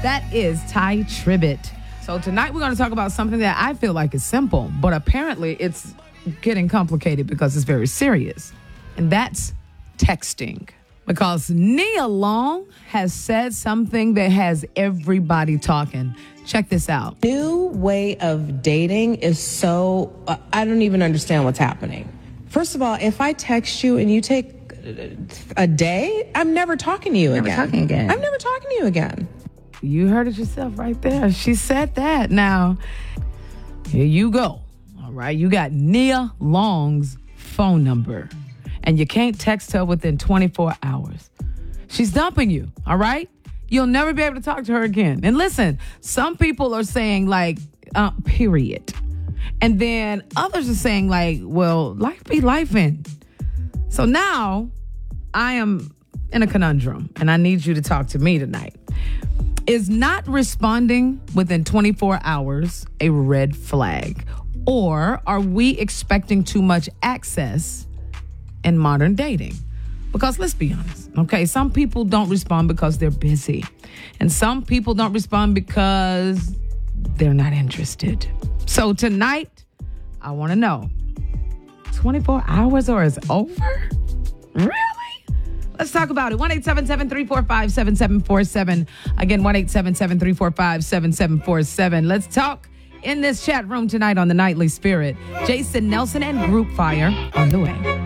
That is Ty Tribbett. So tonight we're going to talk about something that I feel like is simple, but apparently it's getting complicated because it's very serious. And that's texting. Because Nia Long has said something that has everybody talking. Check this out. New way of dating is so, I don't even understand what's happening. First of all, if I text you and you take a day, I'm never talking to you again. I'm never talking to you again. You heard it yourself right there. She said that. Now, here you go. All right. You got Nia Long's phone number, and you can't text her within 24 hours. She's dumping you. All right. You'll never be able to talk to her again. And listen, some people are saying like, period. And then others are saying like, well, life be lifing. So now I am in a conundrum, and I need you to talk to me tonight. Is not responding within 24 hours a red flag? Or are we expecting too much access in modern dating? Because let's be honest, okay? Some people don't respond because they're busy. And some people don't respond because they're not interested. So tonight, I want to know, 24 hours or it's over? Really? Let's talk about it. 1-877-345-7747. Again, 1-877-345-7747. Let's talk in this chat room tonight on the Nightly Spirit. Jason Nelson and Group Fire on the way.